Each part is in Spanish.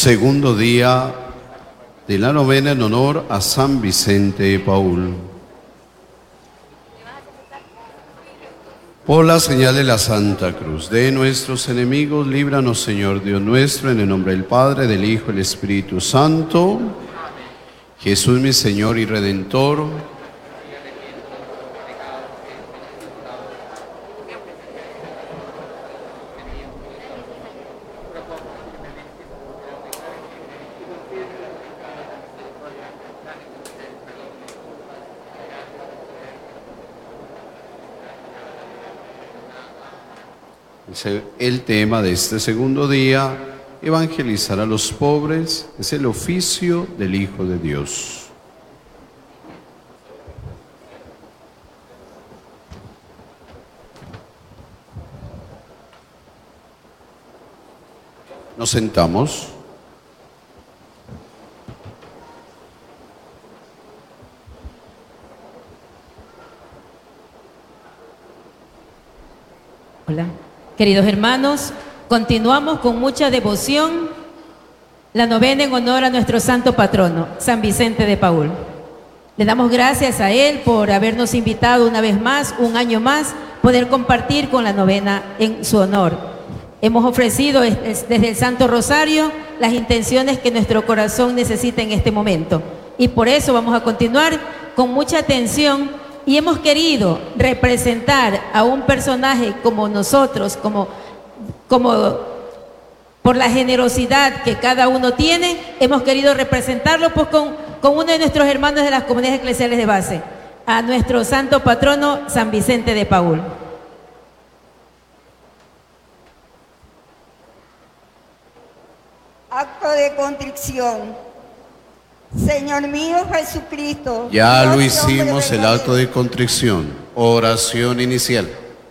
Segundo día de la novena en honor a San Vicente de Paúl. Por la señal de la Santa Cruz de nuestros enemigos, líbranos, Señor Dios nuestro, en el nombre del Padre, del Hijo y del Espíritu Santo. Jesús, mi Señor y Redentor, el tema de este segundo día, evangelizar a los pobres, es el oficio del Hijo de Dios. Nos sentamos. Hola. Queridos hermanos, continuamos con mucha devoción la novena en honor a nuestro santo patrono, San Vicente de Paúl. Le damos gracias a él por habernos invitado una vez más, un año más, poder compartir con la novena en su honor. Hemos ofrecido desde el Santo Rosario las intenciones que nuestro corazón necesita en este momento. Y por eso vamos a continuar con mucha atención. Y hemos querido representar a un personaje como nosotros, como por la generosidad que cada uno tiene, hemos querido representarlo pues con uno de nuestros hermanos de las comunidades eclesiales de base, a nuestro santo patrono San Vicente de Paúl. Acto de contrición. Señor mío Jesucristo. Ya lo hicimos, el acto de contrición. Oración inicial.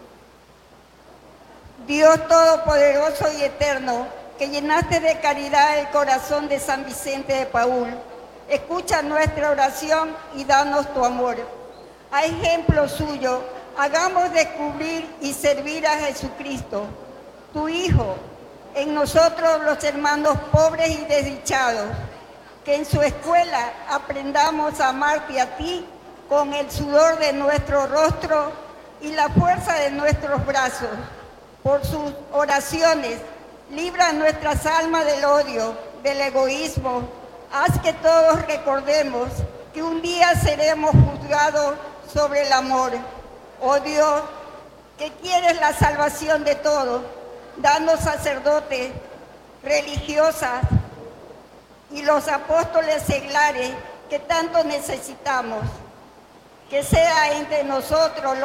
Dios Todopoderoso y Eterno, que llenaste de caridad el corazón de San Vicente de Paúl, escucha nuestra oración y danos tu amor. A ejemplo suyo, hagamos descubrir y servir a Jesucristo, tu Hijo, en nosotros los hermanos pobres y desdichados, que en su escuela aprendamos a amarte a ti con el sudor de nuestro rostro y la fuerza de nuestros brazos. Por sus oraciones, libra nuestras almas del odio, del egoísmo. Haz que todos recordemos que un día seremos juzgados sobre el amor. Oh Dios, que quieres la salvación de todos, danos sacerdotes, religiosas, y los apóstoles seglares que tanto necesitamos, que sea entre nosotros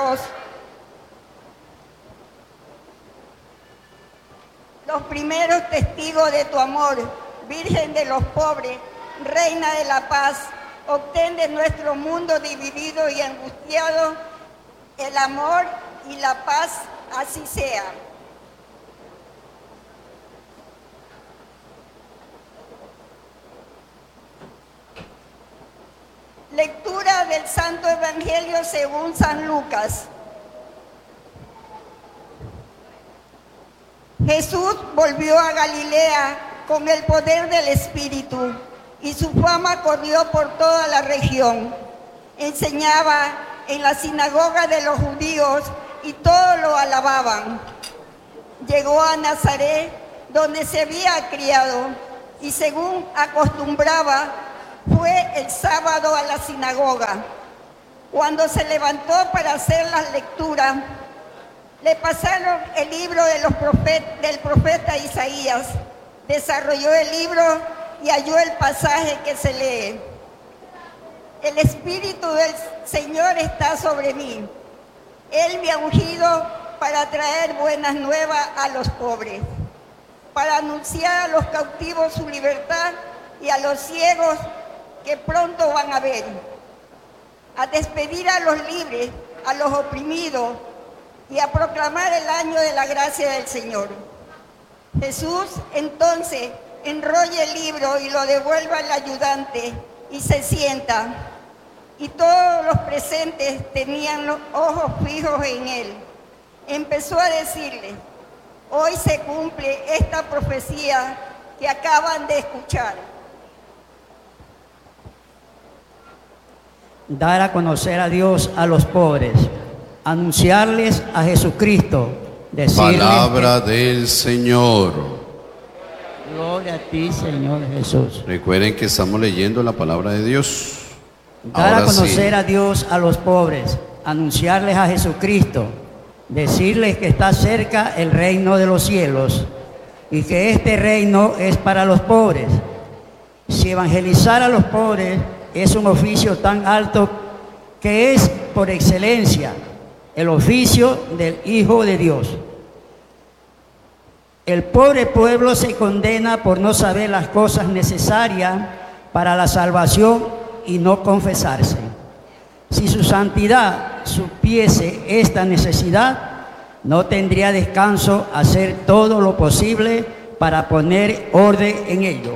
los primeros testigos de tu amor, Virgen de los pobres, Reina de la paz, obtén de nuestro mundo dividido y angustiado el amor y la paz, así sea. Lectura del Santo Evangelio según San Lucas. Jesús volvió a Galilea con el poder del Espíritu y su fama corrió por toda la región. Enseñaba en la sinagoga de los judíos y todos lo alababan. Llegó a Nazaret, donde se había criado, y según acostumbraba, fue el sábado a la sinagoga. Cuando se levantó para hacer las lecturas, le pasaron el libro del profeta Isaías. Desarrolló el libro y halló el pasaje que se lee: el Espíritu del Señor está sobre mí. Él me ha ungido para traer buenas nuevas a los pobres, para anunciar a los cautivos su libertad y a los ciegos que pronto van a ver, a despedir a los libres, a los oprimidos, y a proclamar el año de la gracia del Señor. Jesús entonces enrolla el libro y lo devuelve al ayudante y se sienta. Y todos los presentes tenían los ojos fijos en él. Empezó a decirle: hoy se cumple esta profecía que acaban de escuchar. Dar a conocer a Dios a los pobres, anunciarles a Jesucristo, decirles Palabra del Señor. gloria a ti, Señor Jesús. Recuerden que estamos leyendo la palabra de Dios. Dar a Ahora conocer sí. a Dios a los pobres, anunciarles a Jesucristo, decirles que está cerca el reino de los cielos y que este reino es para los pobres. Si evangelizar a los pobres es un oficio tan alto que es por excelencia el oficio del Hijo de Dios. El pobre pueblo se condena por no saber las cosas necesarias para la salvación y no confesarse. Si su santidad supiese esta necesidad, no tendría descanso hacer todo lo posible para poner orden en ello.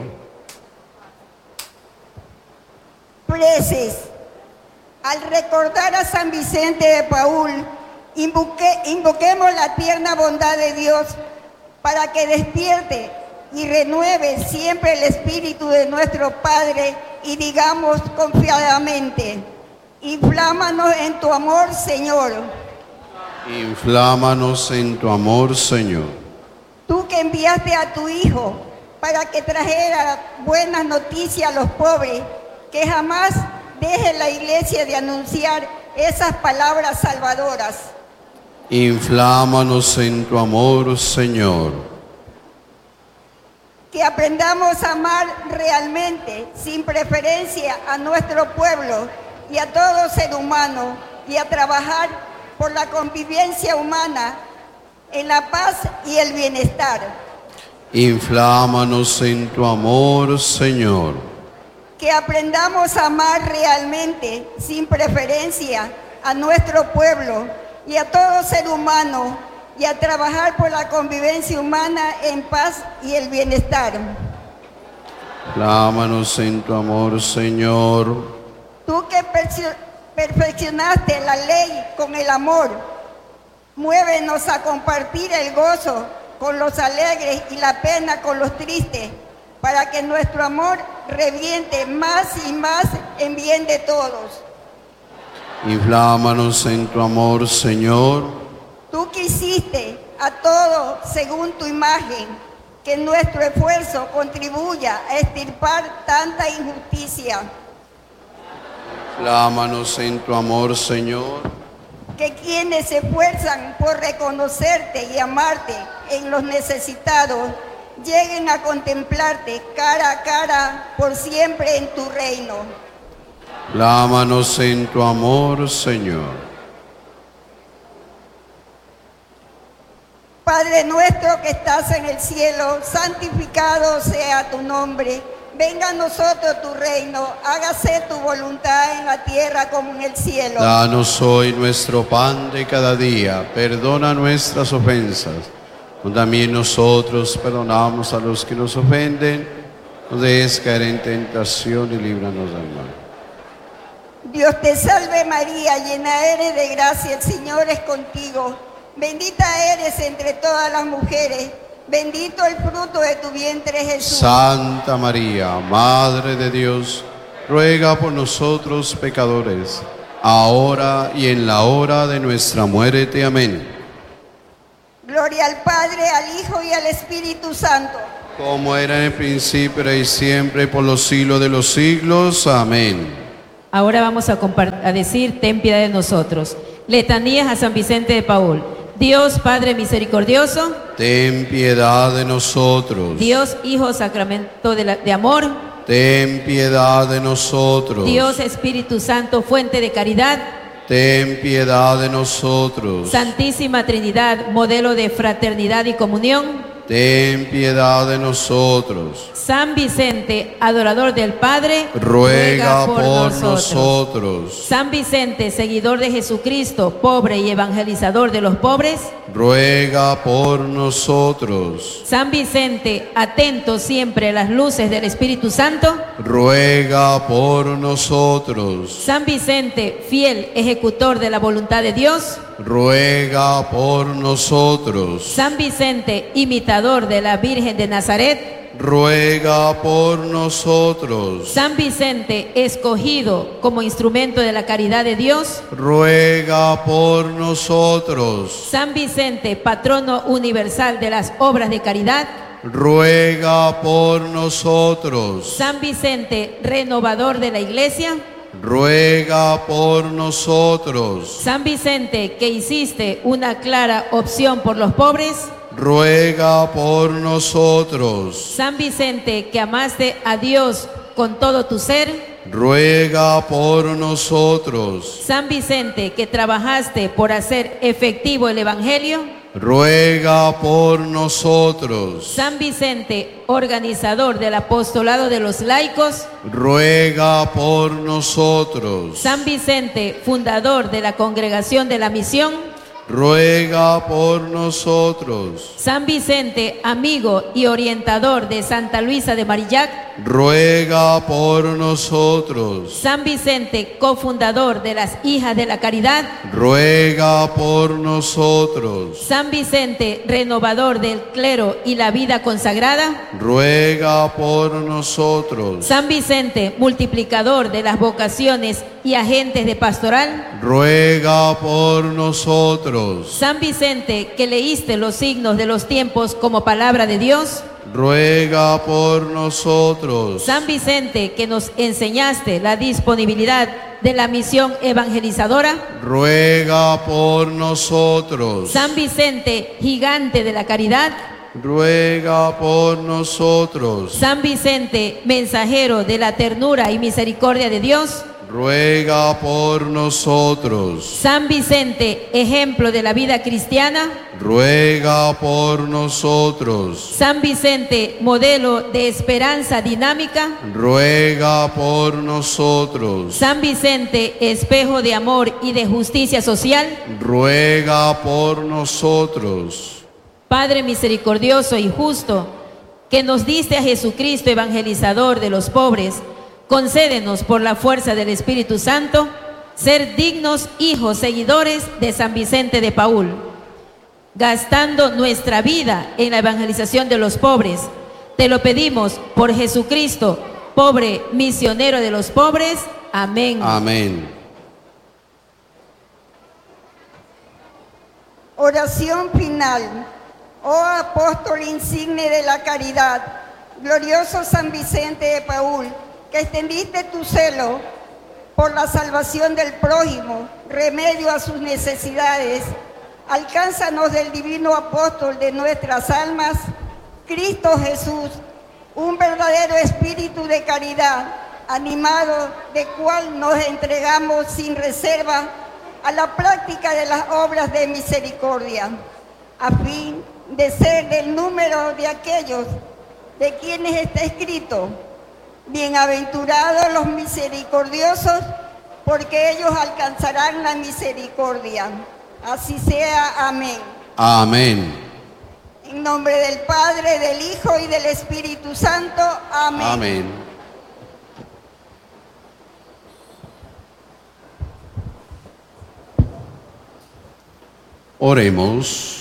Preces. Al recordar a San Vicente de Paúl, invoquemos la tierna bondad de Dios para que despierte y renueve siempre el espíritu de nuestro Padre y digamos confiadamente: inflámanos en tu amor, Señor. Inflámanos en tu amor, Señor. Tú que enviaste a tu Hijo para que trajera buenas noticias a los pobres, que jamás deje la iglesia de anunciar esas palabras salvadoras. Inflámanos en tu amor, Señor. Que aprendamos a amar realmente, sin preferencia, a nuestro pueblo y a todo ser humano, y a trabajar por la convivencia humana en la paz y el bienestar. Inflámanos en tu amor, Señor. Que aprendamos a amar realmente, sin preferencia, a nuestro pueblo y a todo ser humano, y a trabajar por la convivencia humana en paz y el bienestar. Inflámanos en tu amor, Señor. Tú que perfeccionaste la ley con el amor, muévenos a compartir el gozo con los alegres y la pena con los tristes, para que nuestro amor reviente más y más en bien de todos. Inflámanos en tu amor, Señor. Tú que hiciste a todo según tu imagen, que nuestro esfuerzo contribuya a extirpar tanta injusticia. Inflámanos en tu amor, Señor. Que quienes se esfuerzan por reconocerte y amarte en los necesitados, lleguen a contemplarte cara a cara por siempre en tu reino. Inflámanos en tu amor, Señor. Padre nuestro que estás en el cielo, santificado sea tu nombre. Venga a nosotros tu reino, hágase tu voluntad en la tierra como en el cielo. Danos hoy nuestro pan de cada día. Perdona nuestras ofensas, como también nosotros perdonamos a los que nos ofenden. No dejes caer en tentación y líbranos del mal. Dios te salve María, llena eres de gracia, el Señor es contigo. Bendita eres entre todas las mujeres, bendito el fruto de tu vientre Jesús. Santa María, Madre de Dios, ruega por nosotros pecadores, ahora y en la hora de nuestra muerte. Amén. Gloria al Padre, al Hijo y al Espíritu Santo. Como era en el principio, ahora y siempre, por los siglos de los siglos. Amén. Ahora vamos a decir: ten piedad de nosotros. Letanías a San Vicente de Paúl. Dios Padre misericordioso, Ten piedad de nosotros. Dios Hijo sacramento de amor, Ten piedad de nosotros. Dios Espíritu Santo fuente de caridad, Ten piedad de nosotros. Santísima Trinidad modelo de fraternidad y comunión, Ten piedad de nosotros. San Vicente adorador del Padre, Ruega por nosotros. San Vicente seguidor de Jesucristo, pobre y evangelizador de los pobres, Ruega por nosotros. San Vicente atento siempre a las luces del Espíritu Santo, Ruega por nosotros. San Vicente fiel ejecutor de la voluntad de Dios, Ruega por nosotros. San Vicente imitador de la Virgen de Nazaret, ruega por nosotros. San Vicente, escogido como instrumento de la caridad de Dios, ruega por nosotros. San Vicente, patrono universal de las obras de caridad, ruega por nosotros. San Vicente, renovador de la Iglesia, ruega por nosotros. San Vicente, que hiciste una clara opción por los pobres, ruega por nosotros. San Vicente, que amaste a Dios con todo tu ser, ruega por nosotros. San Vicente, que trabajaste por hacer efectivo el Evangelio, ruega por nosotros. San Vicente, organizador del apostolado de los laicos, ruega por nosotros. San Vicente, fundador de la Congregación de la Misión, ruega por nosotros. San Vicente, amigo y orientador de Santa Luisa de Marillac, ruega por nosotros. San Vicente, cofundador de las Hijas de la Caridad, ruega por nosotros. San Vicente, renovador del clero y la vida consagrada, ruega por nosotros. San Vicente, multiplicador de las vocaciones y agentes de pastoral, ruega por nosotros. San Vicente, que leíste los signos de los tiempos como palabra de Dios, ruega por nosotros. San Vicente, que nos enseñaste la disponibilidad de la misión evangelizadora, ruega por nosotros. San Vicente, gigante de la caridad, ruega por nosotros. San Vicente, mensajero de la ternura y misericordia de Dios, ruega por nosotros. San Vicente, ejemplo de la vida cristiana, ruega por nosotros. San Vicente, modelo de esperanza dinámica, ruega por nosotros. San Vicente, espejo de amor y de justicia social, ruega por nosotros. Padre misericordioso y justo, que nos diste a Jesucristo evangelizador de los pobres, concédenos por la fuerza del Espíritu Santo ser dignos hijos seguidores de San Vicente de Paúl, gastando nuestra vida en la evangelización de los pobres. Te lo pedimos por Jesucristo, pobre misionero de los pobres. Amén. Amén. Oración final. Oh apóstol insigne de la caridad, glorioso San Vicente de Paúl, que extendiste tu celo por la salvación del prójimo, remedio a sus necesidades, alcánzanos del divino apóstol de nuestras almas, Cristo Jesús, un verdadero espíritu de caridad, animado de cual nos entregamos sin reserva a la práctica de las obras de misericordia, a fin de ser del número de aquellos de quienes está escrito: bienaventurados los misericordiosos, porque ellos alcanzarán la misericordia. Así sea. Amén. Amén. En nombre del Padre, del Hijo y del Espíritu Santo. Amén. Amén. Oremos.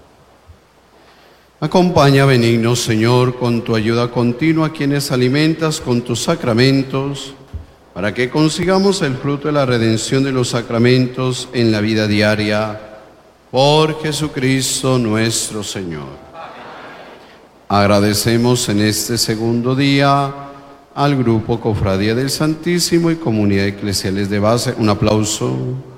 Acompaña, benigno Señor, con tu ayuda continua a quienes alimentas con tus sacramentos, para que consigamos el fruto de la redención de los sacramentos en la vida diaria, por Jesucristo nuestro Señor. Agradecemos en este segundo día al Grupo Cofradía del Santísimo y Comunidad Eclesiales de Base. Un aplauso.